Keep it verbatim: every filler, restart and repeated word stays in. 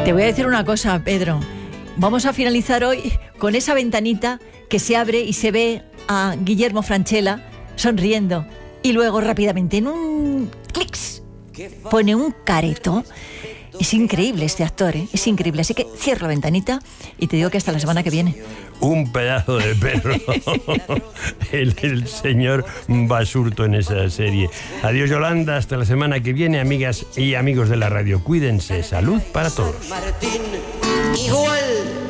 Te voy a decir una cosa, Pedro. Vamos a finalizar hoy con esa ventanita que se abre y se ve a Guillermo Francella sonriendo. Y luego rápidamente, en un clics, pone un careto. Es increíble este actor, ¿eh? Es increíble. Así que cierro la ventanita y te digo que hasta la semana que viene. Un pedazo de perro. el, el señor Basurto en esa serie. Adiós, Yolanda. Hasta la semana que viene, amigas y amigos de la radio. Cuídense. Salud para todos. Martín, igual